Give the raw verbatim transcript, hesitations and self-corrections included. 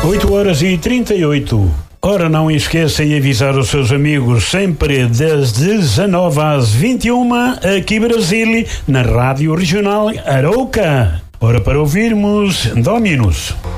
oito horas e trinta e oito. Ora, não esqueça e avisar os seus amigos sempre das dezanove às vinte e uma, aqui Brasília, na Rádio Regional Arouca. Ora, para ouvirmos Dominus.